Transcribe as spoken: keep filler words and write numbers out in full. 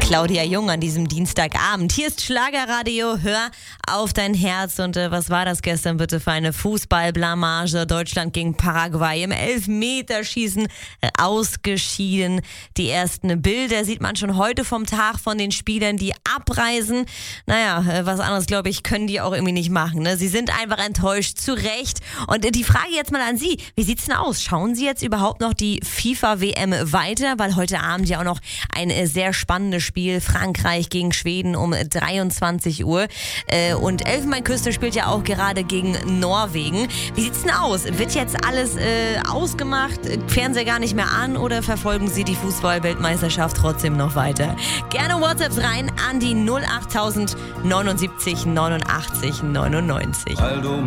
Claudia Jung an diesem Dienstagabend. Hier ist Schlagerradio, hör auf dein Herz. Und äh, was war das gestern bitte für eine Fußballblamage? Deutschland gegen Paraguay im Elfmeterschießen äh, ausgeschieden. Die ersten Bilder sieht man schon heute vom Tag von den Spielern, die abreisen. Naja, äh, was anderes, glaube ich, können die auch irgendwie nicht machen. Ne? Sie sind einfach enttäuscht, zu Recht. Und äh, die Frage jetzt mal an Sie, wie sieht's denn aus? Schauen Sie jetzt überhaupt noch die FIFA-W M weiter? Weil heute Abend ja auch noch ein äh, sehr spannendes Spiel Frankreich gegen Schweden um dreiundzwanzig Uhr. Äh, und Elfenbeinküste spielt ja auch gerade gegen Norwegen. Wie sieht's denn aus? Wird jetzt alles äh, ausgemacht? Fernseher gar nicht mehr an oder verfolgen Sie die Fußball-Weltmeisterschaft trotzdem noch weiter? Gerne WhatsApps rein an die null acht null null neunundsiebzig neunundachtzig neunundneunzig.